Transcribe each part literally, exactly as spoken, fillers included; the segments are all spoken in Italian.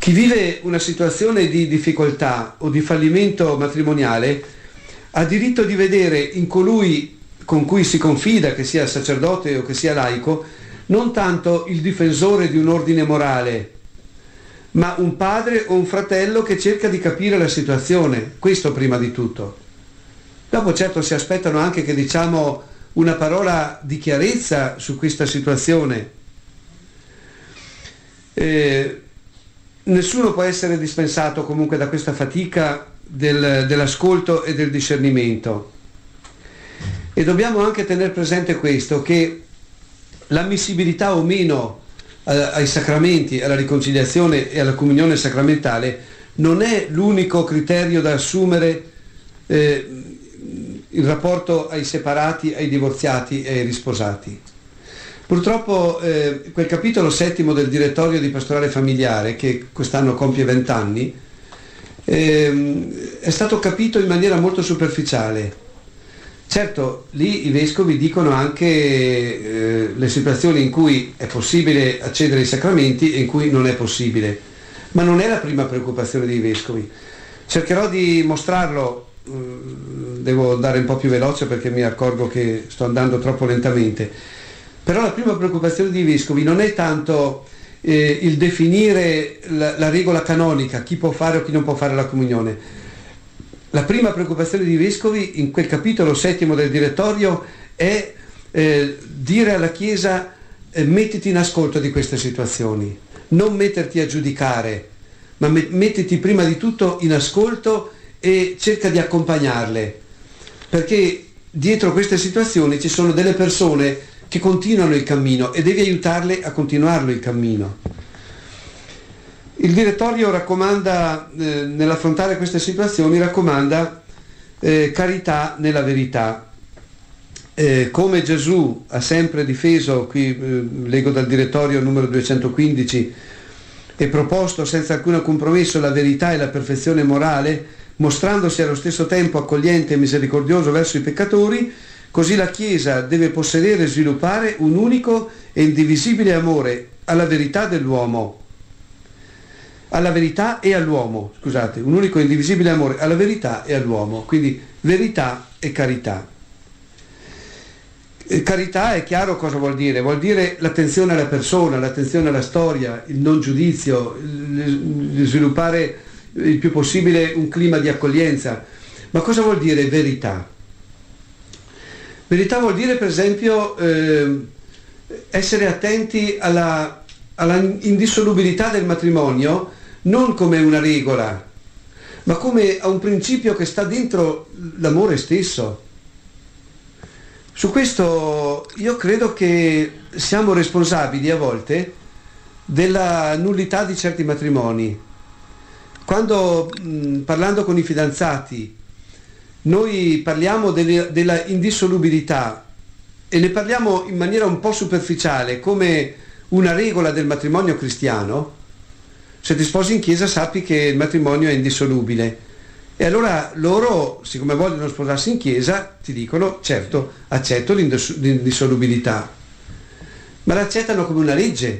Chi vive una situazione di difficoltà o di fallimento matrimoniale ha diritto di vedere in colui con cui si confida, che sia sacerdote o che sia laico, non tanto il difensore di un ordine morale, ma un padre o un fratello che cerca di capire la situazione, questo prima di tutto. Dopo certo si aspettano anche che diciamo una parola di chiarezza su questa situazione. Eh, nessuno può essere dispensato comunque da questa fatica del, dell'ascolto e del discernimento. E dobbiamo anche tenere presente questo, che l'ammissibilità o meno ai sacramenti, alla riconciliazione e alla comunione sacramentale non è l'unico criterio da assumere eh, in rapporto ai separati, ai divorziati e ai risposati. Purtroppo eh, quel capitolo settimo del direttorio di pastorale familiare, che quest'anno compie vent'anni, eh, è stato capito in maniera molto superficiale. Certo, lì i vescovi dicono anche eh, le situazioni in cui è possibile accedere ai sacramenti e in cui non è possibile, ma non è la prima preoccupazione dei vescovi. Cercherò di mostrarlo, eh, devo andare un po' più veloce perché mi accorgo che sto andando troppo lentamente, però la prima preoccupazione dei vescovi non è tanto eh, il definire la, la regola canonica, chi può fare o chi non può fare la comunione. La prima preoccupazione dei vescovi in quel capitolo settimo del direttorio è eh, dire alla Chiesa eh, mettiti in ascolto di queste situazioni, non metterti a giudicare, ma met- mettiti prima di tutto in ascolto e cerca di accompagnarle, perché dietro queste situazioni ci sono delle persone che continuano il cammino e devi aiutarle a continuarlo il cammino. Il direttorio raccomanda, eh, nell'affrontare queste situazioni, raccomanda eh, carità nella verità. Eh, come Gesù ha sempre difeso, qui eh, leggo dal direttorio numero duecentoquindici, e proposto senza alcun compromesso la verità e la perfezione morale, mostrandosi allo stesso tempo accogliente e misericordioso verso i peccatori, così la Chiesa deve possedere e sviluppare un unico e indivisibile amore alla verità dell'uomo, alla verità e all'uomo, scusate, un unico e indivisibile amore alla verità e all'uomo, quindi verità e carità. E carità è chiaro cosa vuol dire, vuol dire l'attenzione alla persona, l'attenzione alla storia, il non giudizio, il, il sviluppare il più possibile un clima di accoglienza. Ma cosa vuol dire verità? Verità vuol dire per esempio eh, essere attenti alla, alla indissolubilità del matrimonio, non come una regola, ma come a un principio che sta dentro l'amore stesso. Su questo io credo che siamo responsabili a volte della nullità di certi matrimoni. Quando mh, parlando con i fidanzati noi parliamo delle, della indissolubilità e ne parliamo in maniera un po' superficiale come una regola del matrimonio cristiano, se ti sposi in chiesa sappi che il matrimonio è indissolubile. E allora loro, siccome vogliono sposarsi in chiesa, ti dicono, certo, accetto l'indissolubilità. Ma l'accettano come una legge.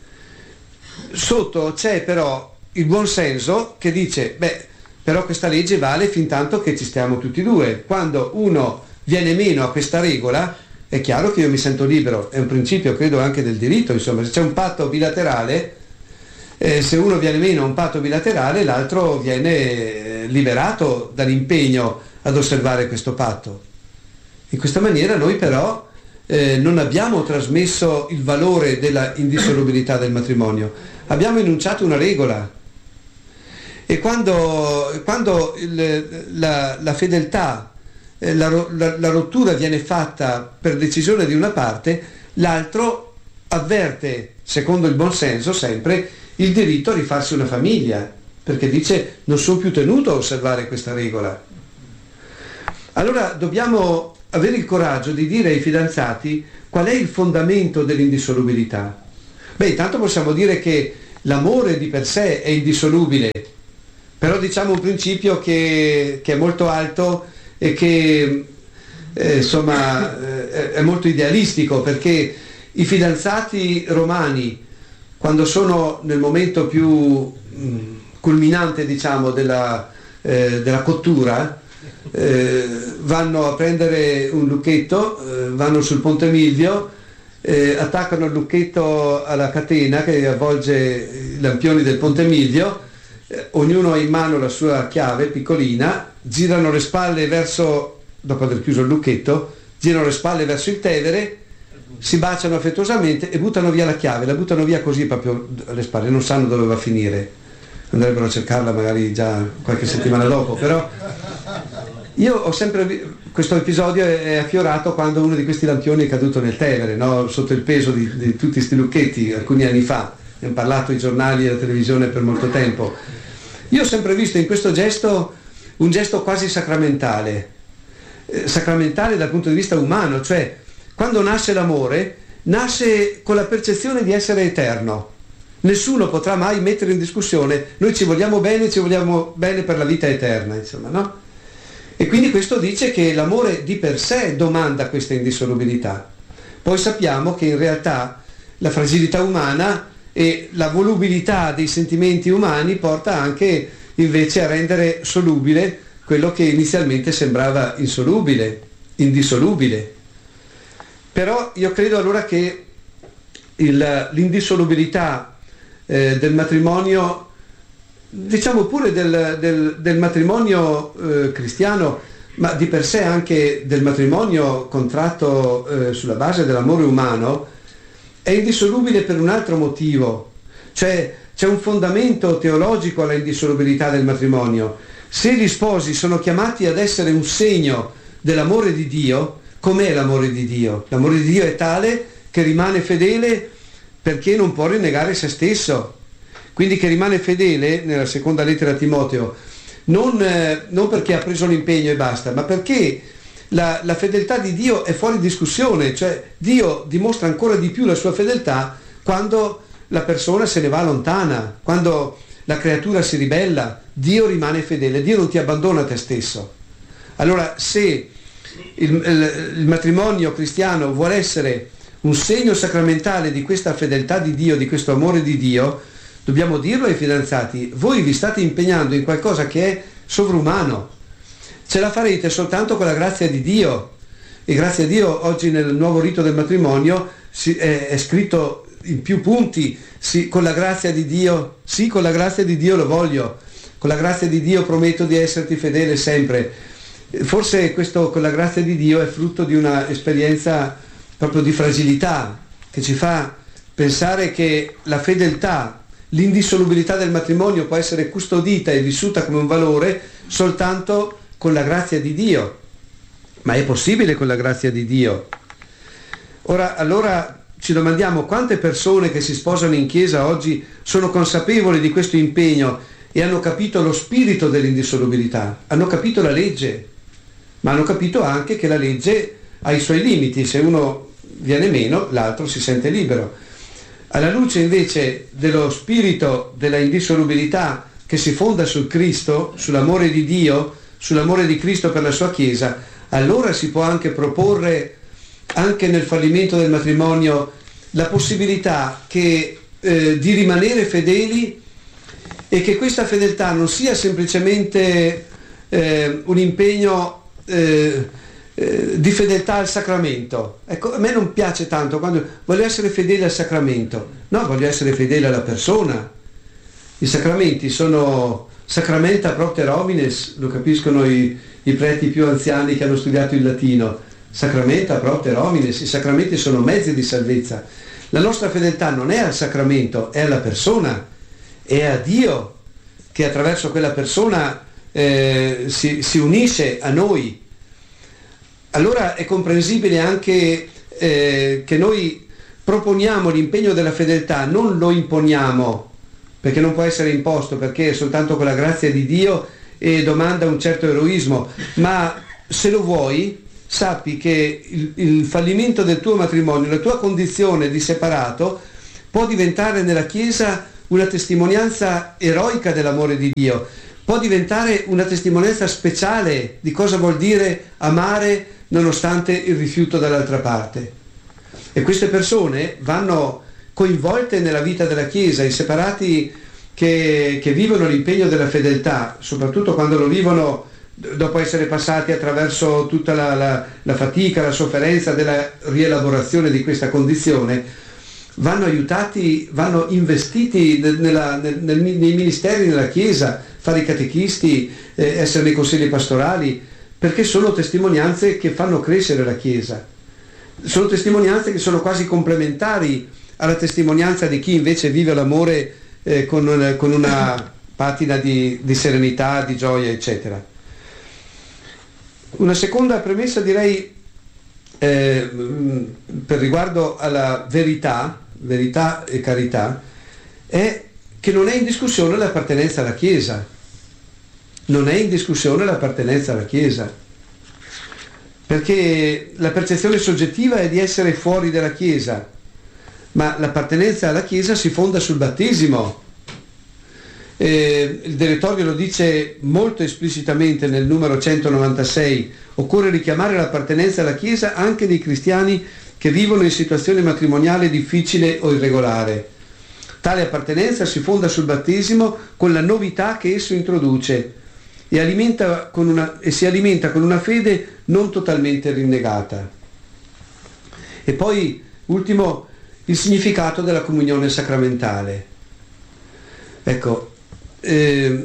Sotto c'è però il buon senso che dice, beh, però questa legge vale fin tanto che ci stiamo tutti e due. Quando uno viene meno a questa regola, è chiaro che io mi sento libero. È un principio, credo, anche del diritto, insomma, se c'è un patto bilaterale, Eh, se uno viene meno a un patto bilaterale, l'altro viene eh, liberato dall'impegno ad osservare questo patto. In questa maniera noi però eh, non abbiamo trasmesso il valore della indissolubilità del matrimonio, abbiamo enunciato una regola. E quando, quando il, la, la fedeltà, eh, la, la, la rottura viene fatta per decisione di una parte, l'altro avverte, secondo il buon senso sempre, il diritto a rifarsi una famiglia, perché dice non sono più tenuto a osservare questa regola. Allora dobbiamo avere il coraggio di dire ai fidanzati qual è il fondamento dell'indissolubilità. Beh, intanto possiamo dire che l'amore di per sé è indissolubile, però diciamo un principio che, che è molto alto e che eh, insomma eh, è molto idealistico, perché i fidanzati romani quando sono nel momento più mh, culminante, diciamo, della, eh, della cottura, eh, vanno a prendere un lucchetto, eh, vanno sul Ponte Milvio, eh, attaccano il lucchetto alla catena che avvolge i lampioni del Ponte Milvio, eh, ognuno ha in mano la sua chiave piccolina, girano le spalle verso, dopo aver chiuso il lucchetto, girano le spalle verso il Tevere, si baciano affettuosamente e buttano via la chiave, la buttano via così proprio alle spalle, non sanno dove va a finire, andrebbero a cercarla magari già qualche settimana dopo, però io ho sempre, questo episodio è affiorato quando uno di questi lampioni è caduto nel Tevere, no? Sotto il peso di, di tutti questi lucchetti alcuni anni fa, ne hanno parlato i giornali e la televisione per molto tempo. Io ho sempre visto in questo gesto un gesto quasi sacramentale, eh, sacramentale dal punto di vista umano, cioè quando nasce l'amore, nasce con la percezione di essere eterno. Nessuno potrà mai mettere in discussione, noi ci vogliamo bene, ci vogliamo bene per la vita eterna, insomma, no? E quindi questo dice che l'amore di per sé domanda questa indissolubilità. Poi sappiamo che in realtà la fragilità umana e la volubilità dei sentimenti umani porta anche invece a rendere solubile quello che inizialmente sembrava insolubile, indissolubile. Però io credo allora che il, l'indissolubilità eh, del matrimonio, diciamo pure del, del, del matrimonio eh, cristiano, ma di per sé anche del matrimonio contratto eh, sulla base dell'amore umano, è indissolubile per un altro motivo. Cioè c'è un fondamento teologico alla indissolubilità del matrimonio. Se gli sposi sono chiamati ad essere un segno dell'amore di Dio, com'è l'amore di Dio? L'amore di Dio è tale che rimane fedele perché non può rinnegare se stesso. Quindi che rimane fedele, nella seconda lettera a Timoteo, non, eh, non perché ha preso l'impegno e basta, ma perché la, la fedeltà di Dio è fuori discussione, cioè Dio dimostra ancora di più la sua fedeltà quando la persona se ne va lontana, quando la creatura si ribella, Dio rimane fedele, Dio non ti abbandona a te stesso. Allora se il, il, il matrimonio cristiano vuole essere un segno sacramentale di questa fedeltà di Dio, di questo amore di Dio, dobbiamo dirlo ai fidanzati: voi vi state impegnando in qualcosa che è sovrumano, ce la farete soltanto con la grazia di Dio, e grazie a Dio oggi nel nuovo rito del matrimonio si, è, è scritto in più punti, sì, con la grazia di Dio, sì, con la grazia di Dio lo voglio, con la grazia di Dio prometto di esserti fedele sempre. Forse questo con la grazia di Dio è frutto di una esperienza proprio di fragilità che ci fa pensare che la fedeltà, l'indissolubilità del matrimonio può essere custodita e vissuta come un valore soltanto con la grazia di Dio. Ma è possibile con la grazia di Dio? Ora, allora ci domandiamo quante persone che si sposano in chiesa oggi sono consapevoli di questo impegno e hanno capito lo spirito dell'indissolubilità, hanno capito la legge, ma hanno capito anche che la legge ha i suoi limiti, se uno viene meno l'altro si sente libero. Alla luce invece dello spirito della indissolubilità che si fonda sul Cristo, sull'amore di Dio, sull'amore di Cristo per la sua Chiesa, allora si può anche proporre, anche nel fallimento del matrimonio, la possibilità che, eh, di rimanere fedeli, e che questa fedeltà non sia semplicemente eh, un impegno eh, eh, di fedeltà al sacramento. Ecco, a me non piace tanto quando voglio essere fedele al sacramento, no, voglio essere fedele alla persona. I sacramenti sono sacramenta propter homines, lo capiscono i, i preti più anziani che hanno studiato il latino. Sacramenta propter homines, i sacramenti sono mezzi di salvezza. La nostra fedeltà non è al sacramento, è alla persona, è a Dio che attraverso quella persona eh, si, si unisce a noi. Allora è comprensibile anche eh, che noi proponiamo l'impegno della fedeltà, non lo imponiamo, perché non può essere imposto, perché è soltanto con la grazia di Dio e domanda un certo eroismo, ma se lo vuoi sappi che il, il fallimento del tuo matrimonio, la tua condizione di separato può diventare nella Chiesa una testimonianza eroica dell'amore di Dio, può diventare una testimonianza speciale di cosa vuol dire amare nonostante il rifiuto dall'altra parte. E queste persone vanno coinvolte nella vita della Chiesa, i separati che, che vivono l'impegno della fedeltà, soprattutto quando lo vivono dopo essere passati attraverso tutta la, la, la fatica, la sofferenza della rielaborazione di questa condizione, vanno aiutati, vanno investiti nella, nel, nel, nei ministeri della Chiesa, fare i catechisti, eh, essere nei consigli pastorali, perché sono testimonianze che fanno crescere la Chiesa, sono testimonianze che sono quasi complementari alla testimonianza di chi invece vive l'amore eh, con, con una patina di, di serenità, di gioia, eccetera. Una seconda premessa, direi, eh, per riguardo alla verità, verità e carità, è che non è in discussione l'appartenenza alla Chiesa. Non è in discussione l'appartenenza alla Chiesa. Perché la percezione soggettiva è di essere fuori dalla Chiesa, ma l'appartenenza alla Chiesa si fonda sul battesimo. Eh, il Direttorio lo dice molto esplicitamente nel numero centonovantasei: occorre richiamare l'appartenenza alla Chiesa anche dei cristiani che vivono in situazione matrimoniale difficile o irregolare. Tale appartenenza si fonda sul battesimo con la novità che esso introduce e, alimenta con una, e si alimenta con una fede non totalmente rinnegata. E poi, ultimo, il significato della comunione sacramentale. Ecco, Eh,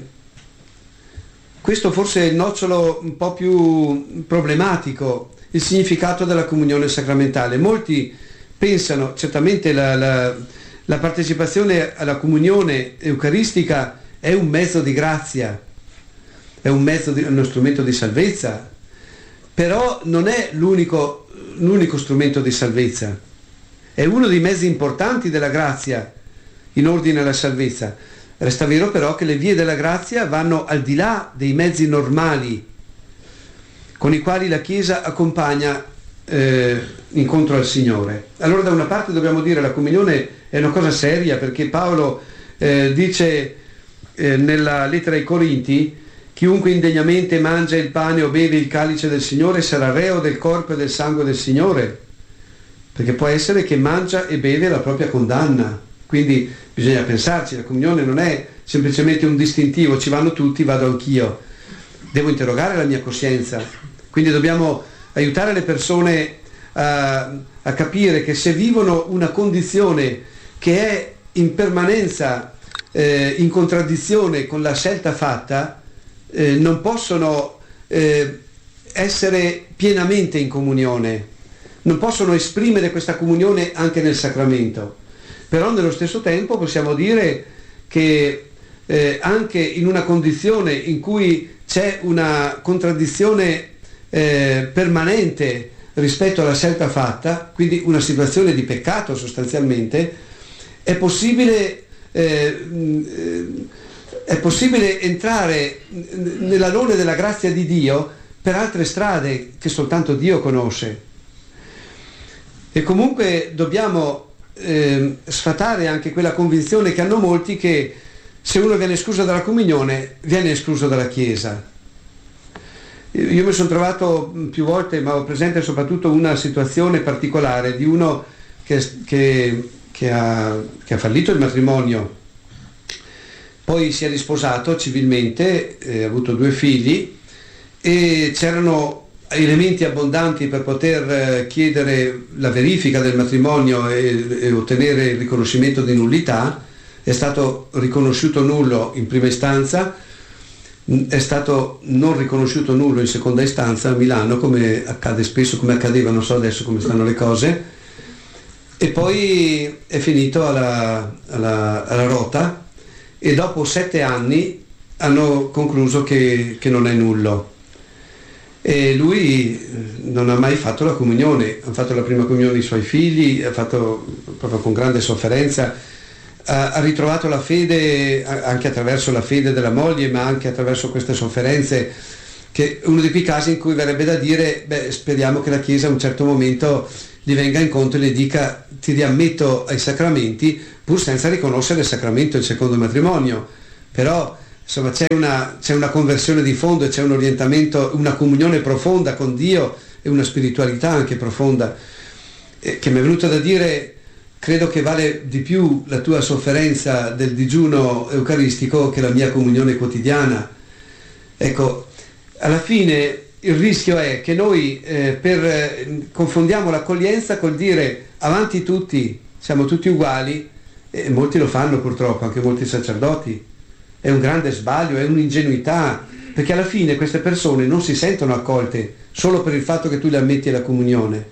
questo forse è il nocciolo un po' più problematico, il significato della comunione sacramentale. Molti pensano, certamente la, la, la partecipazione alla comunione eucaristica è un mezzo di grazia, è un mezzo di, uno strumento di salvezza, però non è l'unico, l'unico strumento di salvezza, è uno dei mezzi importanti della grazia in ordine alla salvezza. Resta vero però che le vie della grazia vanno al di là dei mezzi normali con i quali la Chiesa accompagna eh, incontro al Signore. Allora, da una parte dobbiamo dire che la comunione è una cosa seria, perché Paolo eh, dice eh, nella lettera ai Corinti: chiunque indegnamente mangia il pane o beve il calice del Signore sarà reo del corpo e del sangue del Signore, perché può essere che mangia e beve la propria condanna. Quindi bisogna pensarci, la comunione non è semplicemente un distintivo, ci vanno tutti, vado anch'io. Devo interrogare la mia coscienza. Quindi dobbiamo aiutare le persone a, a capire che se vivono una condizione che è in permanenza eh, in contraddizione con la scelta fatta, eh, non possono eh, essere pienamente in comunione, non possono esprimere questa comunione anche nel sacramento. Però nello stesso tempo possiamo dire che eh, anche in una condizione in cui c'è una contraddizione eh, permanente rispetto alla scelta fatta, quindi una situazione di peccato sostanzialmente, è possibile, eh, è possibile entrare nell'alone della grazia di Dio per altre strade che soltanto Dio conosce. E comunque dobbiamo Eh, sfatare anche quella convinzione che hanno molti, che se uno viene escluso dalla comunione viene escluso dalla Chiesa. Io mi sono trovato più volte, ma ho presente soprattutto una situazione particolare di uno che, che, che, ha, che ha fallito il matrimonio, poi si è risposato civilmente, eh, ha avuto due figli e c'erano elementi abbondanti per poter chiedere la verifica del matrimonio e, e ottenere il riconoscimento di nullità. È stato riconosciuto nullo in prima istanza, è stato non riconosciuto nullo in seconda istanza a Milano, come accade spesso, come accadeva, non so adesso come stanno le cose, e poi è finito alla, alla, alla Rota, e dopo sette anni hanno concluso che, che non è nullo. E lui non ha mai fatto la comunione, ha fatto la prima comunione i suoi figli, ha fatto proprio con grande sofferenza, ha, ha ritrovato la fede anche attraverso la fede della moglie, ma anche attraverso queste sofferenze, che è uno di quei casi in cui verrebbe da dire, beh, speriamo che la Chiesa a un certo momento gli venga incontro e le dica: ti riammetto ai sacramenti, pur senza riconoscere il sacramento del secondo matrimonio, però insomma c'è una, c'è una conversione di fondo e c'è un orientamento, una comunione profonda con Dio e una spiritualità anche profonda, eh, che mi è venuto da dire: credo che vale di più la tua sofferenza del digiuno eucaristico che la mia comunione quotidiana. Ecco, alla fine il rischio è che noi eh, per, eh, confondiamo l'accoglienza col dire avanti tutti, siamo tutti uguali, e molti lo fanno purtroppo, anche molti sacerdoti. È un grande sbaglio, è un'ingenuità, perché alla fine queste persone non si sentono accolte solo per il fatto che tu le ammetti alla comunione.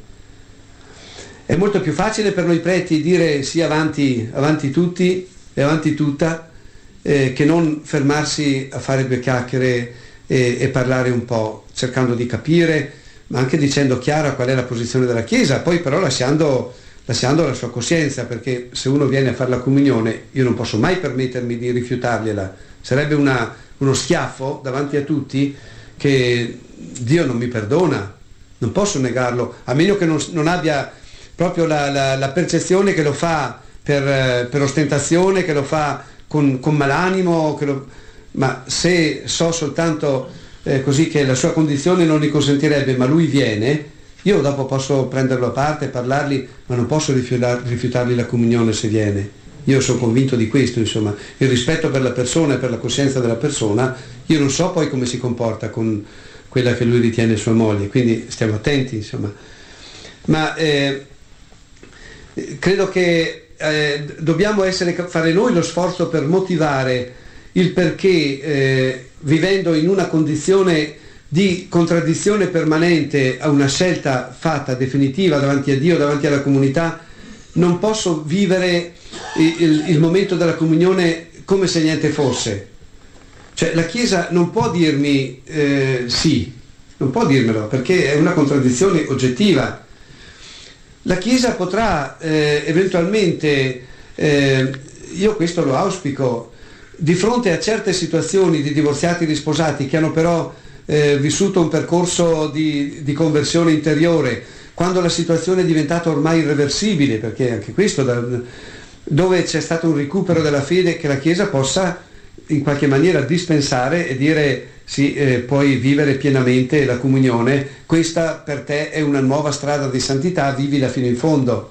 È molto più facile per noi preti dire sì avanti, avanti tutti e avanti tutta, eh, che non fermarsi a fare due chiacchiere e, e parlare un po', cercando di capire, ma anche dicendo chiara qual è la posizione della Chiesa, poi però lasciando, lasciando la sua coscienza, perché se uno viene a fare la comunione io non posso mai permettermi di rifiutargliela, sarebbe una, uno schiaffo davanti a tutti che Dio non mi perdona, non posso negarlo, a meno che non, non abbia proprio la, la, la percezione che lo fa per, per ostentazione, che lo fa con, con malanimo, che lo, ma se so soltanto eh, così che la sua condizione non gli consentirebbe, ma lui viene, io dopo posso prenderlo a parte, parlargli, ma non posso rifiutar, rifiutargli la comunione se viene. Io sono convinto di questo, insomma, il rispetto per la persona e per la coscienza della persona. Io non so poi come si comporta con quella che lui ritiene sua moglie, quindi stiamo attenti, insomma. Ma eh, credo che eh, dobbiamo essere, fare noi lo sforzo per motivare il perché eh, vivendo in una condizione di contraddizione permanente a una scelta fatta definitiva davanti a Dio, davanti alla comunità, non posso vivere il, il, il momento della comunione come se niente fosse. Cioè la Chiesa non può dirmi eh, sì, non può dirmelo, perché è una contraddizione oggettiva. La Chiesa potrà eh, eventualmente, eh, io questo lo auspico, di fronte a certe situazioni di divorziati risposati che hanno però eh, vissuto un percorso di, di conversione interiore, quando la situazione è diventata ormai irreversibile, perché anche questo, da, dove c'è stato un recupero della fede, che la Chiesa possa in qualche maniera dispensare e dire sì, eh, puoi vivere pienamente la comunione, questa per te è una nuova strada di santità, vivila fino in fondo.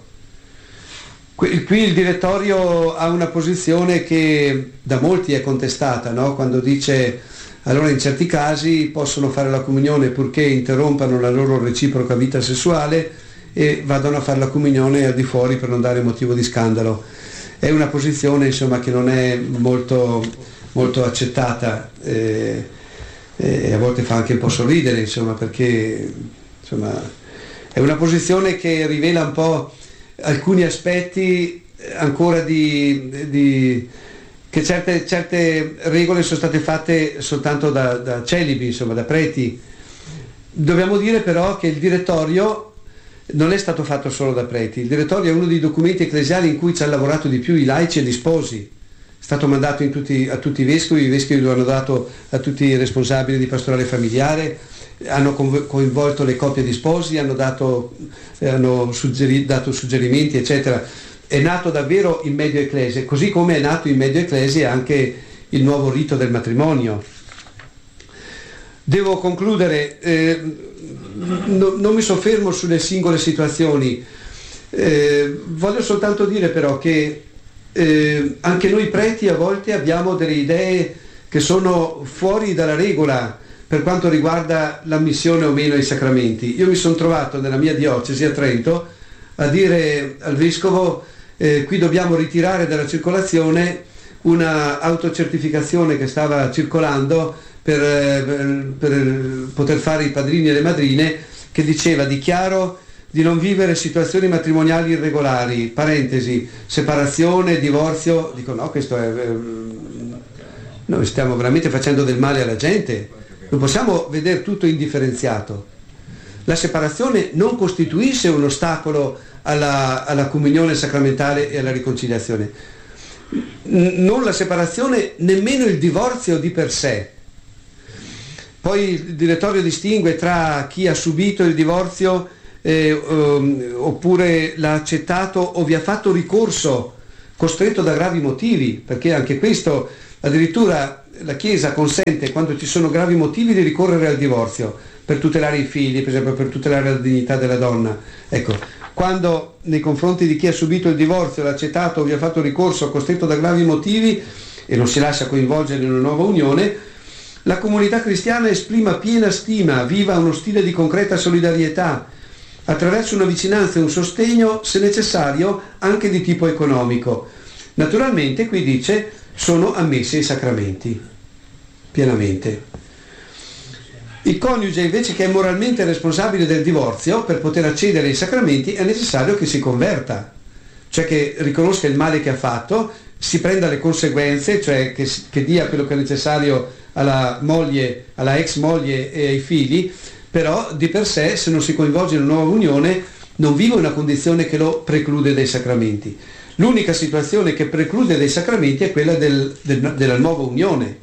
Qui, qui il direttorio ha una posizione che da molti è contestata, no? Quando dice allora in certi casi possono fare la comunione purché interrompano la loro reciproca vita sessuale e vadano a fare la comunione al di fuori per non dare motivo di scandalo. È una posizione, insomma, che non è molto, molto accettata eh, e a volte fa anche un po' sorridere, insomma, perché insomma, è una posizione che rivela un po' alcuni aspetti ancora di, di che certe, certe regole sono state fatte soltanto da, da celibi, insomma, da preti. Dobbiamo dire però che il direttorio non è stato fatto solo da preti, il direttorio è uno dei documenti ecclesiali in cui ci hanno lavorato di più i laici e gli sposi, è stato mandato in tutti, a tutti i vescovi, i vescovi lo hanno dato a tutti i responsabili di pastorale familiare, hanno coinvolto le coppie di sposi, hanno dato, hanno suggeri, dato suggerimenti, eccetera. È nato davvero il medio ecclesia, così come è nato il medio ecclesia anche il nuovo rito del matrimonio. Devo concludere, eh, no, non mi soffermo sulle singole situazioni, eh, voglio soltanto dire però che eh, anche noi preti a volte abbiamo delle idee che sono fuori dalla regola per quanto riguarda l'ammissione o meno ai sacramenti. Io mi sono trovato nella mia diocesi a Trento a dire al vescovo eh, qui dobbiamo ritirare dalla circolazione una autocertificazione che stava circolando per, eh, per poter fare i padrini e le madrine, che diceva dichiaro di non vivere situazioni matrimoniali irregolari, parentesi, separazione, divorzio. Dico no, questo è... Eh, noi stiamo veramente facendo del male alla gente. Non possiamo vedere tutto indifferenziato. La separazione non costituisce un ostacolo alla, alla comunione sacramentale e alla riconciliazione. Non la separazione, nemmeno il divorzio di per sé. Poi il direttorio distingue tra chi ha subito il divorzio eh, um, oppure l'ha accettato o vi ha fatto ricorso costretto da gravi motivi, perché anche questo addirittura la Chiesa consente, quando ci sono gravi motivi, di ricorrere al divorzio per tutelare i figli, per esempio per tutelare la dignità della donna. Ecco, quando nei confronti di chi ha subito il divorzio, l'ha accettato o vi ha fatto ricorso costretto da gravi motivi e non si lascia coinvolgere in una nuova unione, la comunità cristiana esprima piena stima, viva uno stile di concreta solidarietà attraverso una vicinanza e un sostegno, se necessario, anche di tipo economico. Naturalmente, qui dice, sono ammessi ai sacramenti, pienamente. Il coniuge, invece, che è moralmente responsabile del divorzio, per poter accedere ai sacramenti è necessario che si converta, cioè che riconosca il male che ha fatto, si prenda le conseguenze, cioè che, che dia quello che è necessario alla moglie, alla ex moglie e ai figli, però di per sé, se non si coinvolge in una nuova unione, non vive una condizione che lo preclude dai sacramenti. L'unica situazione che preclude dai sacramenti è quella del, del, della nuova unione.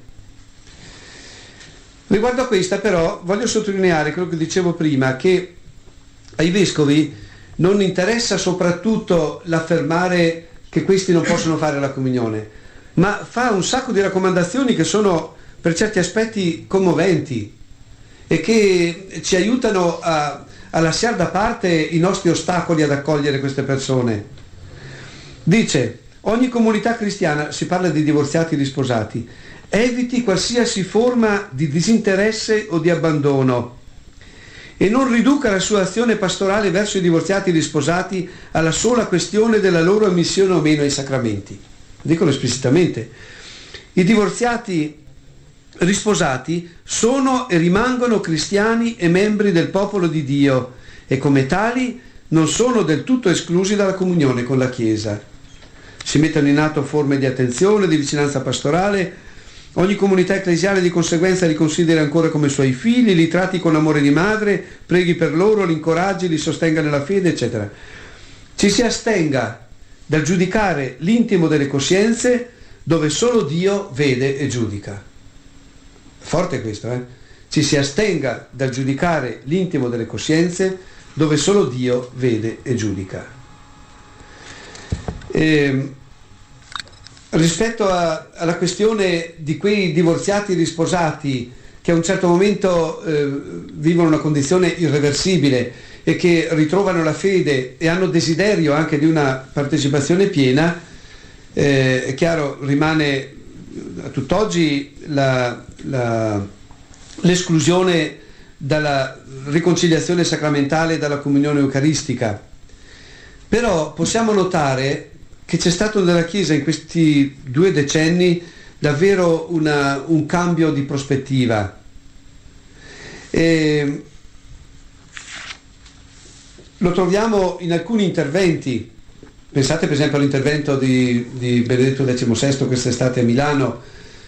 Riguardo a questa, però, voglio sottolineare quello che dicevo prima, che ai vescovi non interessa soprattutto l'affermare che questi non possono fare la comunione, ma fa un sacco di raccomandazioni che sono per certi aspetti commoventi e che ci aiutano a, a lasciare da parte i nostri ostacoli ad accogliere queste persone. Dice, ogni comunità cristiana, si parla di divorziati e di sposati, eviti qualsiasi forma di disinteresse o di abbandono e non riduca la sua azione pastorale verso i divorziati e gli sposati alla sola questione della loro ammissione o meno ai sacramenti. Dicono esplicitamente, i divorziati risposati sono e rimangono cristiani e membri del popolo di Dio e come tali non sono del tutto esclusi dalla comunione con la Chiesa. Si mettono in atto forme di attenzione, di vicinanza pastorale. Ogni comunità ecclesiale di conseguenza li considera ancora come suoi figli, li tratti con amore di madre, preghi per loro, li incoraggi, li sostenga nella fede, eccetera. Ci si astenga dal giudicare l'intimo delle coscienze dove solo Dio vede e giudica. Forte questo, eh? Ci si astenga dal giudicare l'intimo delle coscienze dove solo Dio vede e giudica. E, rispetto a, alla questione di quei divorziati e risposati che a un certo momento eh, vivono una condizione irreversibile e che ritrovano la fede e hanno desiderio anche di una partecipazione piena, eh, è chiaro, rimane a tutt'oggi la, la, l'esclusione dalla riconciliazione sacramentale e dalla comunione eucaristica. Però possiamo notare che c'è stato nella Chiesa in questi due decenni davvero una, un cambio di prospettiva. E lo troviamo in alcuni interventi. Pensate per esempio all'intervento di, di Benedetto diciannovesimo quest'estate a Milano,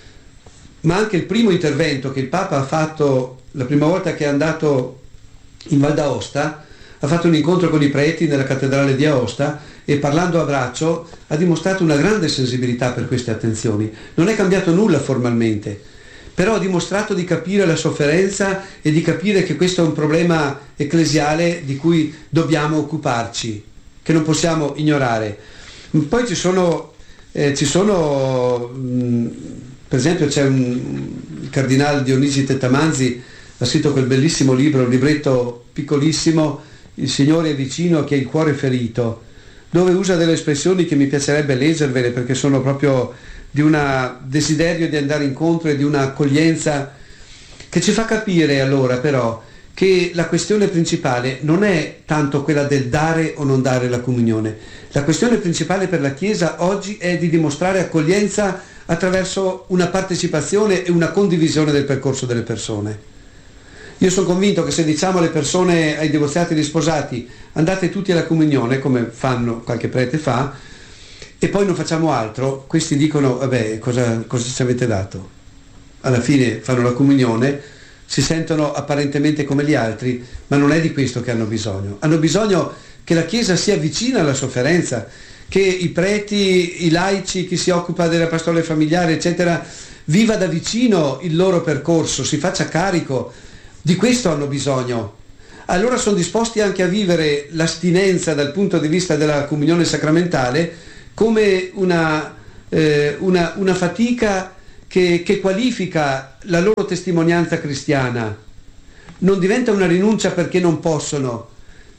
ma anche il primo intervento che il Papa ha fatto la prima volta che è andato in Val d'Aosta, ha fatto un incontro con i preti nella cattedrale di Aosta e parlando a braccio ha dimostrato una grande sensibilità per queste attenzioni. Non è cambiato nulla formalmente, però ha dimostrato di capire la sofferenza e di capire che questo è un problema ecclesiale di cui dobbiamo occuparci, che non possiamo ignorare. Poi ci sono, eh, ci sono mh, per esempio c'è un il cardinale Dionigi Tettamanzi, ha scritto quel bellissimo libro, un libretto piccolissimo, Il Signore è vicino a chi ha il cuore ferito, dove usa delle espressioni che mi piacerebbe leggervele perché sono proprio di un desiderio di andare incontro e di una accoglienza che ci fa capire allora però che la questione principale non è tanto quella del dare o non dare la comunione. La questione principale per la Chiesa oggi è di dimostrare accoglienza attraverso una partecipazione e una condivisione del percorso delle persone. Io sono convinto che se diciamo alle persone, ai divorziati e agli sposati, andate tutti alla comunione, come fanno, qualche prete fa, e poi non facciamo altro, questi dicono, vabbè, cosa, cosa ci avete dato? Alla fine fanno la comunione, si sentono apparentemente come gli altri, ma non è di questo che hanno bisogno. Hanno bisogno che la Chiesa sia vicina alla sofferenza, che i preti, i laici, chi si occupa della pastoral familiare, eccetera, viva da vicino il loro percorso, si faccia carico. Di questo hanno bisogno. Allora sono disposti anche a vivere l'astinenza dal punto di vista della comunione sacramentale come una, eh, una, una fatica che, che qualifica la loro testimonianza cristiana. Non diventa una rinuncia perché non possono,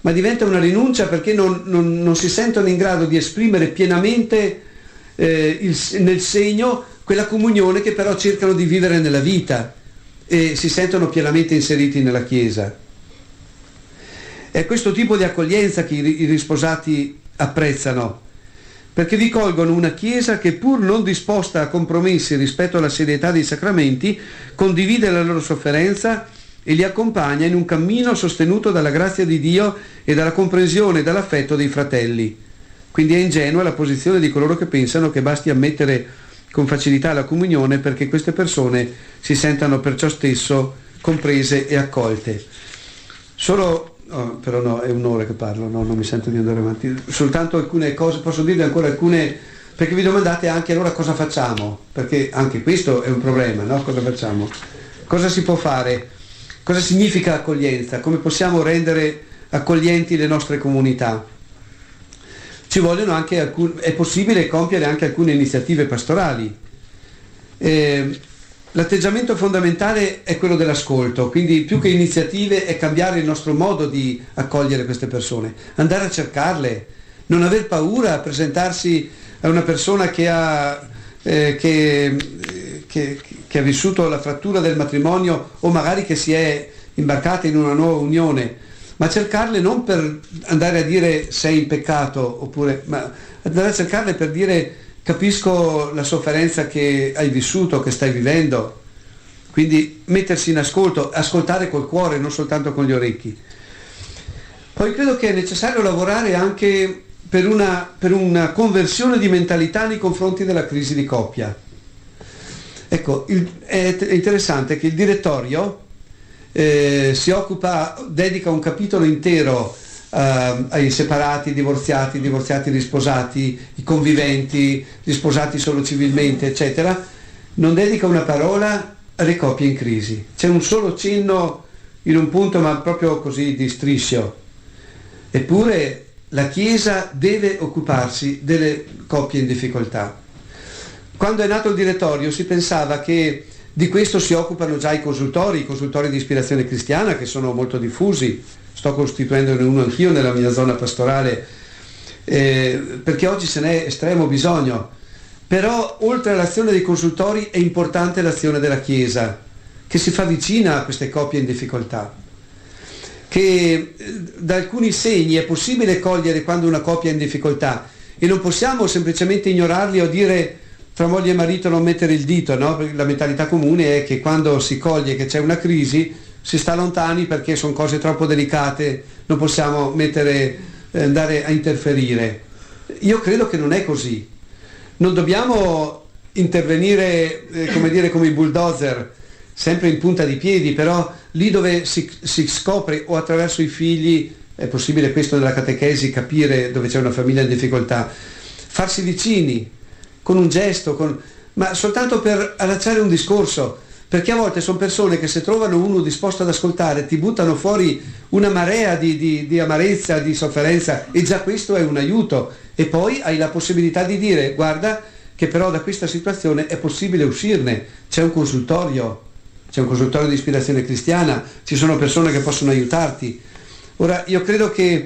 ma diventa una rinuncia perché non, non, non si sentono in grado di esprimere pienamente eh, il, nel segno quella comunione che però cercano di vivere nella vita e si sentono pienamente inseriti nella Chiesa. È questo tipo di accoglienza che i, i risposati apprezzano, perché vi colgono una Chiesa che, pur non disposta a compromessi rispetto alla serietà dei sacramenti, condivide la loro sofferenza e li accompagna in un cammino sostenuto dalla grazia di Dio e dalla comprensione e dall'affetto dei fratelli. Quindi è ingenua la posizione di coloro che pensano che basti ammettere con facilità la comunione perché queste persone si sentano perciò stesso comprese e accolte. Solo Oh, però no, è un'ora che parlo, no, non mi sento di andare avanti. Soltanto alcune cose, posso dirvi ancora alcune, perché vi domandate anche allora cosa facciamo, perché anche questo è un problema, no? Cosa facciamo? Cosa si può fare? Cosa significa accoglienza? Come possiamo rendere accoglienti le nostre comunità? Ci vogliono anche alcun, è possibile compiere anche alcune iniziative pastorali. Eh, L'atteggiamento fondamentale è quello dell'ascolto, quindi più che iniziative è cambiare il nostro modo di accogliere queste persone, andare a cercarle, non aver paura a presentarsi a una persona che ha, eh, che, che, che ha vissuto la frattura del matrimonio o magari che si è imbarcata in una nuova unione, ma cercarle non per andare a dire sei in peccato, oppure, ma andare a cercarle per dire capisco la sofferenza che hai vissuto, che stai vivendo, quindi mettersi in ascolto, ascoltare col cuore, non soltanto con gli orecchi. Poi credo che è necessario lavorare anche per una, per una conversione di mentalità nei confronti della crisi di coppia. Ecco, il, è, è interessante che il direttorio eh, si occupa, dedica un capitolo intero Uh, ai separati, divorziati, divorziati risposati, i conviventi, gli sposati solo civilmente, eccetera. Non dedica una parola alle coppie in crisi. C'è un solo cenno in un punto, ma proprio così di striscio. Eppure la Chiesa deve occuparsi delle coppie in difficoltà. Quando è nato il direttorio si pensava che di questo si occupano già i consultori, i consultori di ispirazione cristiana, che sono molto diffusi. Sto costituendone uno anch'io nella mia zona pastorale, eh, perché oggi se n'è estremo bisogno. Però oltre all'azione dei consultori è importante l'azione della Chiesa, che si fa vicina a queste coppie in difficoltà, che eh, da alcuni segni è possibile cogliere quando una coppia è in difficoltà e non possiamo semplicemente ignorarli o dire tra moglie e marito non mettere il dito, no? Perché la mentalità comune è che quando si coglie che c'è una crisi si sta lontani perché sono cose troppo delicate, non possiamo mettere, eh, andare a interferire. Io credo che non è così. Non dobbiamo intervenire eh, come dire come i bulldozer, sempre in punta di piedi, però lì dove si, si scopre o attraverso i figli, è possibile questo nella catechesi capire dove c'è una famiglia in difficoltà, farsi vicini con un gesto, con, ma soltanto per allacciare un discorso. Perché a volte sono persone che se trovano uno disposto ad ascoltare ti buttano fuori una marea di, di, di amarezza, di sofferenza e già questo è un aiuto. E poi hai la possibilità di dire guarda che però da questa situazione è possibile uscirne, c'è un consultorio, c'è un consultorio di ispirazione cristiana, ci sono persone che possono aiutarti. Ora io credo che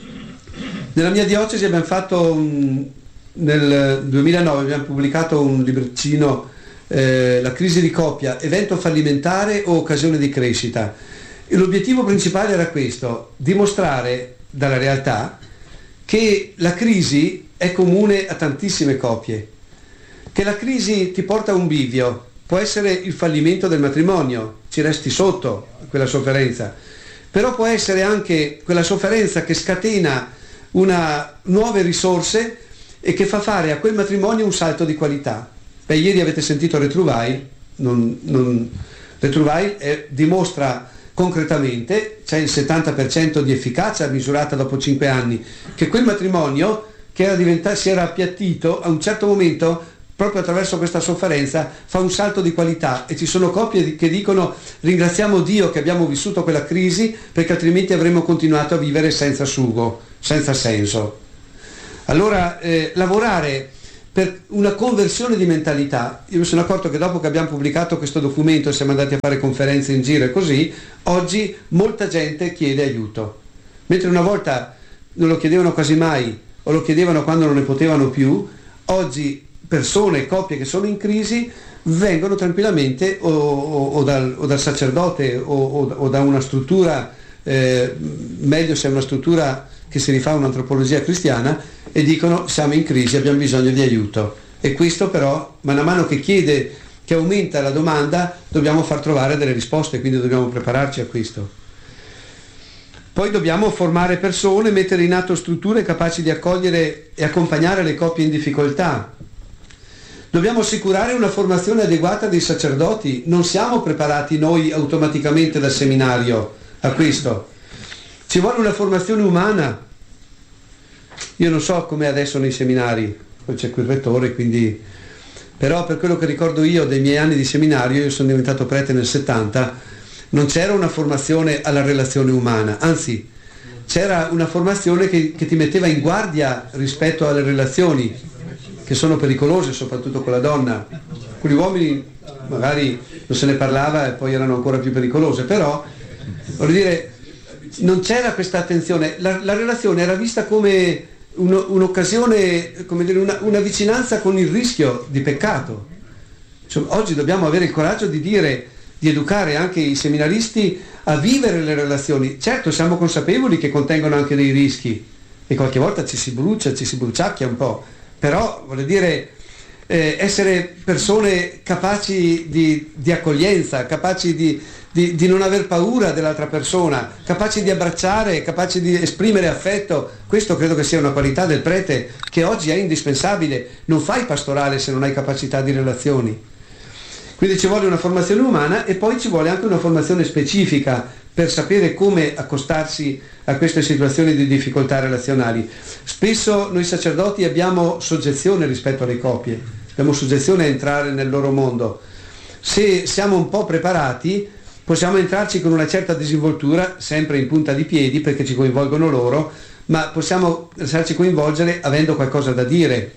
nella mia diocesi abbiamo fatto un, nel duemilanove abbiamo pubblicato un libricino Eh, la crisi di coppia, evento fallimentare o occasione di crescita, e l'obiettivo principale era questo: dimostrare dalla realtà che la crisi è comune a tantissime coppie, che la crisi ti porta a un bivio, può essere il fallimento del matrimonio, ci resti sotto quella sofferenza, però può essere anche quella sofferenza che scatena una, nuove risorse e che fa fare a quel matrimonio un salto di qualità. Beh, ieri avete sentito Retrouvaille, non, non, Retrouvaille eh, dimostra concretamente, c'è il settanta per cento di efficacia misurata dopo cinque anni, che quel matrimonio che era diventato, si era appiattito, a un certo momento, proprio attraverso questa sofferenza, fa un salto di qualità, e ci sono coppie che dicono ringraziamo Dio che abbiamo vissuto quella crisi perché altrimenti avremmo continuato a vivere senza sugo, senza senso. Allora eh, lavorare per una conversione di mentalità. Io mi sono accorto che dopo che abbiamo pubblicato questo documento e siamo andati a fare conferenze in giro e così, oggi molta gente chiede aiuto, Mentre una volta non lo chiedevano quasi mai, o lo chiedevano quando non ne potevano più, oggi persone, coppie che sono in crisi vengono tranquillamente o, o, o, dal, o dal sacerdote o, o, o da una struttura, eh, meglio se è una struttura che si rifà a un'antropologia cristiana, e dicono siamo in crisi, abbiamo bisogno di aiuto. E questo però, man mano che chiede, che aumenta la domanda, dobbiamo far trovare delle risposte, quindi dobbiamo prepararci a questo. Poi dobbiamo formare persone, mettere in atto strutture capaci di accogliere e accompagnare le coppie in difficoltà. Dobbiamo assicurare una formazione adeguata dei sacerdoti. Non siamo preparati noi automaticamente dal seminario a questo. Ci vuole una formazione umana. Io non so com'è adesso nei seminari, poi c'è qui il rettore, quindi... però per quello che ricordo io dei miei anni di seminario, io sono diventato prete nel settanta, non c'era una formazione alla relazione umana, anzi c'era una formazione che, che ti metteva in guardia rispetto alle relazioni che sono pericolose, soprattutto con la donna. Con gli uomini magari non se ne parlava e poi erano ancora più pericolose, però voglio dire, non c'era questa attenzione, la, la relazione era vista come uno, un'occasione, come dire, una, una vicinanza con il rischio di peccato. Cioè, oggi dobbiamo avere il coraggio di dire, di educare anche i seminaristi a vivere le relazioni. Certo, siamo consapevoli che contengono anche dei rischi e qualche volta ci si brucia, ci si bruciacchia un po', però voglio dire, eh, essere persone capaci di, di accoglienza, capaci di, di, di non aver paura dell'altra persona, capaci di abbracciare, capaci di esprimere affetto, questo credo che sia una qualità del prete che oggi è indispensabile. Non fai pastorale se non hai capacità di relazioni. Quindi ci vuole una formazione umana e poi ci vuole anche una formazione specifica per sapere come accostarsi a queste situazioni di difficoltà relazionali. Spesso noi sacerdoti abbiamo soggezione rispetto alle coppie, abbiamo soggezione a entrare nel loro mondo. Se siamo un po' preparati possiamo entrarci con una certa disinvoltura, sempre in punta di piedi perché ci coinvolgono loro, ma possiamo lasciarci coinvolgere avendo qualcosa da dire.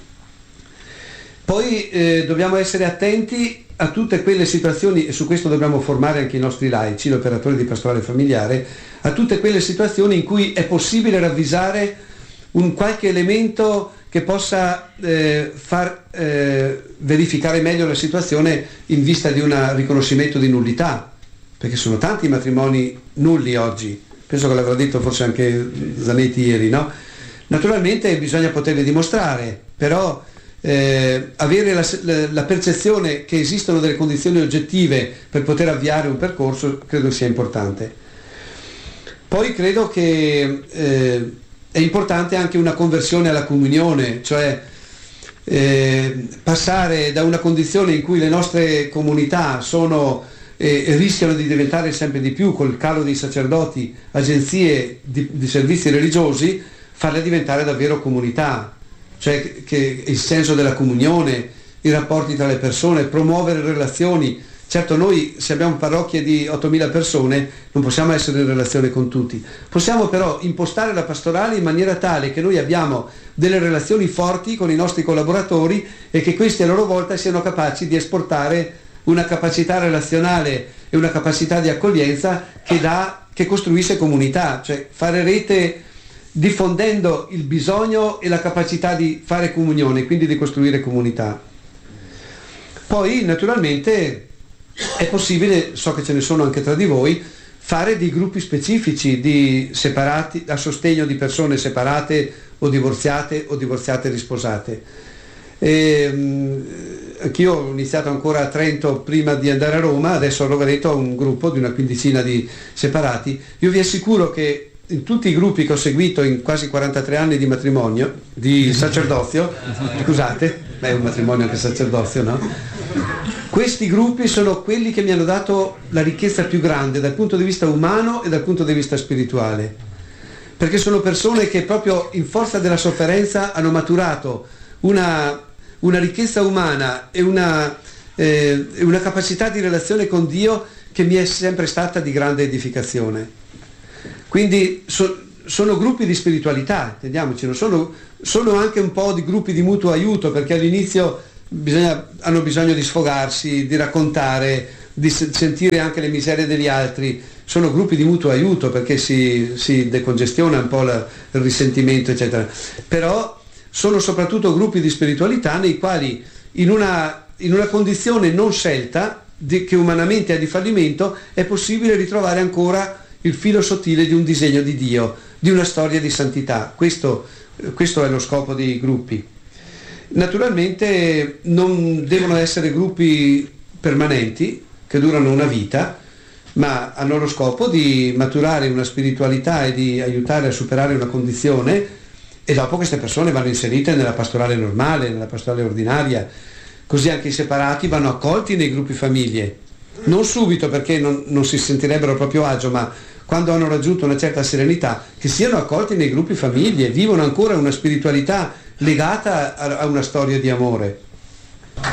Poi eh, dobbiamo essere attenti a tutte quelle situazioni, e su questo dobbiamo formare anche i nostri laici, l'operatore di pastorale familiare, a tutte quelle situazioni in cui è possibile ravvisare un qualche elemento che possa eh, far eh, verificare meglio la situazione in vista di un riconoscimento di nullità, perché sono tanti i matrimoni nulli oggi, penso che l'avrà detto forse anche Zanetti ieri, no? Naturalmente bisogna poterli dimostrare, però Eh, avere la, la percezione che esistono delle condizioni oggettive per poter avviare un percorso credo sia importante. Poi credo che eh, è importante anche una conversione alla comunione, cioè eh, passare da una condizione in cui le nostre comunità sono eh, rischiano di diventare sempre di più, col calo dei sacerdoti, agenzie di, di servizi religiosi, farle diventare davvero comunità. Cioè che il senso della comunione, i rapporti tra le persone, promuovere relazioni. Certo, noi se abbiamo parrocchie di ottomila persone non possiamo essere in relazione con tutti, possiamo però impostare la pastorale in maniera tale che noi abbiamo delle relazioni forti con i nostri collaboratori e che questi a loro volta siano capaci di esportare una capacità relazionale e una capacità di accoglienza che dà, che costruisce comunità, cioè fare rete diffondendo il bisogno e la capacità di fare comunione, quindi di costruire comunità. Poi naturalmente è possibile, so che ce ne sono anche tra di voi, fare dei gruppi specifici di separati, a sostegno di persone separate o divorziate o divorziate risposate. E, um, anch'io ho iniziato ancora a Trento prima di andare a Roma, adesso a Rovereto ho un gruppo di una quindicina di separati. Io vi assicuro che in tutti i gruppi che ho seguito in quasi quarantatré anni di matrimonio, di sacerdozio, scusate, è un matrimonio anche sacerdozio, no? Questi gruppi sono quelli che mi hanno dato la ricchezza più grande dal punto di vista umano e dal punto di vista spirituale, perché sono persone che proprio in forza della sofferenza hanno maturato una, una ricchezza umana e una, eh, una capacità di relazione con Dio che mi è sempre stata di grande edificazione. Quindi so, sono gruppi di spiritualità, intendiamoci, non sono, sono anche un po' di gruppi di mutuo aiuto, perché all'inizio bisogna, hanno bisogno di sfogarsi, di raccontare, di sentire anche le miserie degli altri, sono gruppi di mutuo aiuto perché si, si decongestiona un po' la, il risentimento eccetera, però sono soprattutto gruppi di spiritualità nei quali in una, in una condizione non scelta di, che umanamente è di fallimento è possibile ritrovare ancora il filo sottile di un disegno di Dio, di una storia di santità. Questo, questo è lo scopo dei gruppi. Naturalmente non devono essere gruppi permanenti che durano una vita, ma hanno lo scopo di maturare una spiritualità e di aiutare a superare una condizione, e dopo queste persone vanno inserite nella pastorale normale, nella pastorale ordinaria. Così anche i separati vanno accolti nei gruppi famiglie, non subito perché non, non si sentirebbero proprio agio, ma quando hanno raggiunto una certa serenità, che siano accolti nei gruppi famiglie, vivono ancora una spiritualità legata a, a una storia di amore.